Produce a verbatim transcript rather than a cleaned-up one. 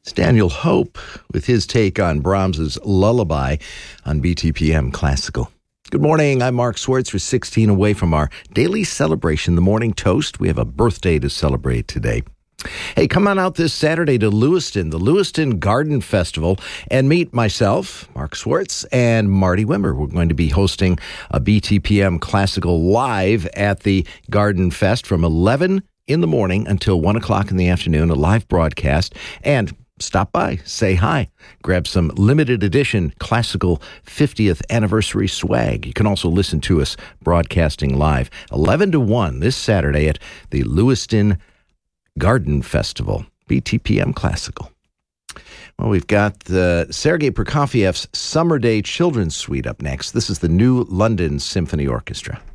It's Daniel Hope with his take on Brahms's Lullaby on B T P M Classical. Good morning, I'm Mark Swartz. We're sixteen away from our daily celebration, the Morning Toast. We have a birthday to celebrate today. Hey, come on out this Saturday to Lewiston, the Lewiston Garden Festival, and meet myself, Mark Swartz, and Marty Wimmer. We're going to be hosting a B T P M Classical live at the Garden Fest from eleven in the morning until one o'clock in the afternoon, a live broadcast, and stop by, say hi, grab some limited edition classical fiftieth anniversary swag. You can also listen to us broadcasting live eleven to one this Saturday at the Lewiston Garden Festival, B T P M Classical. Well, we've got uh, Sergei Prokofiev's Summer Day Children's Suite up next. This is the New London Symphony Orchestra.